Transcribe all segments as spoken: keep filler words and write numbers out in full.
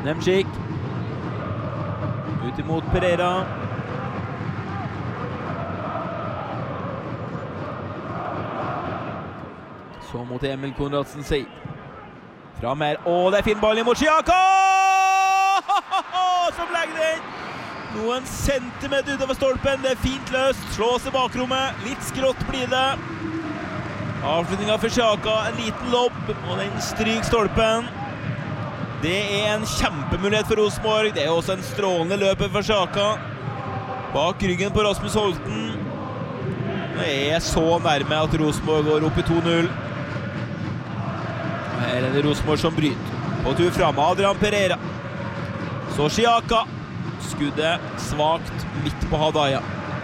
Nemchik. Ut imot Pereira. Så mot Emil Konradsen Seid. Fram her. Åh, det er fin ball mot Xhaka! Som legger den! Noen centimeter utover stolpen. Det er fint løst. Slås i bakrommet. Litt skrått blir det. Avslutningen for Xhaka. En liten lobb. Og den stryker stolpen. Det er en kjempemulighet for Rosenborg. Det er også en strålende løper for Xhaka. Bak ryggen på Rasmus Holten. Det er så nærme at Rosenborg går opp i to null. Her er det Rosenborg som bryter. På tur frem Adrian Pereira. Så Xhaka. Skuddet svagt midt på Hadaya.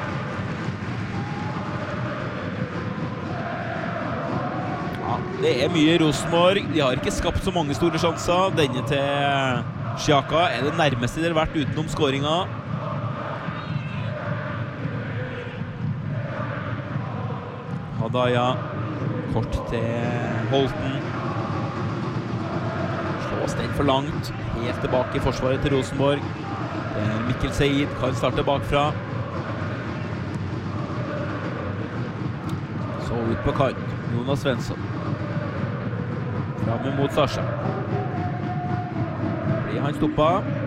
Ja, det er mye Rosenborg. De har ikke skapt så mange store sjanser. Denne til Xhaka er det nærmeste de har vært utenom skåringen. Hadaya. Kort til Holten. Slås den for langt. Helt tilbake i forsvaret til Rosenborg. Mikkel Seid kan starte bakfra. Så ut på kant. Jonas Svensson. Fram imot Sasha. Blir han stoppet?